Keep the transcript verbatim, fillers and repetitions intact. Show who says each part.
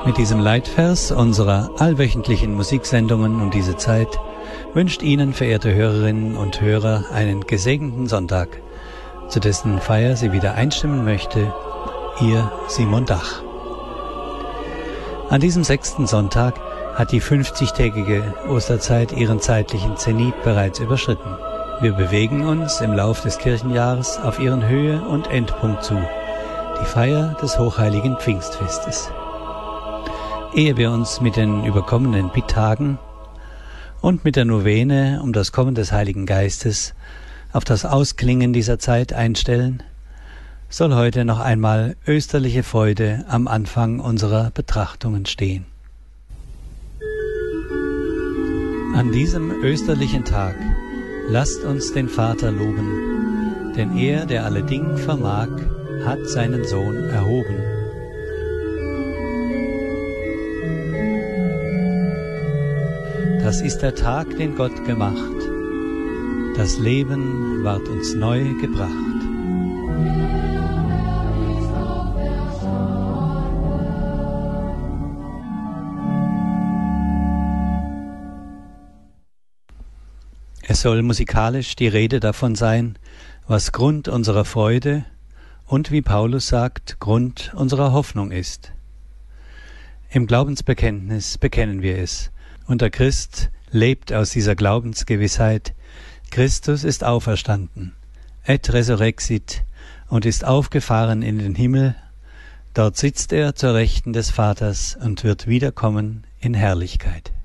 Speaker 1: Mit diesem Leitvers unserer allwöchentlichen Musiksendungen um diese Zeit wünscht Ihnen, verehrte Hörerinnen und Hörer, einen gesegneten Sonntag, zu dessen Feier sie wieder einstimmen möchte, Ihr Simon Dach. An diesem sechsten Sonntag hat die fünfzigtägige Osterzeit ihren zeitlichen Zenit bereits überschritten. Wir bewegen uns im Lauf des Kirchenjahres auf ihren Höhe- und Endpunkt zu, die Feier des hochheiligen Pfingstfestes. Ehe wir uns mit den überkommenen Bitttagen und mit der Novene um das Kommen des Heiligen Geistes auf das Ausklingen dieser Zeit einstellen, soll heute noch einmal österliche Freude am Anfang unserer Betrachtungen stehen. An diesem österlichen Tag lasst uns den Vater loben, denn er, der alle Dinge vermag, hat seinen Sohn erhoben. Das ist der Tag, den Gott gemacht. Das Leben ward uns neu gebracht. Es soll musikalisch die Rede davon sein, was Grund unserer Freude und, wie Paulus sagt, Grund unserer Hoffnung ist. Im Glaubensbekenntnis bekennen wir es. Und der Christ lebt aus dieser Glaubensgewissheit: Christus ist auferstanden, et resurrexit, und ist aufgefahren in den Himmel. Dort sitzt er zur Rechten des Vaters und wird wiederkommen in Herrlichkeit.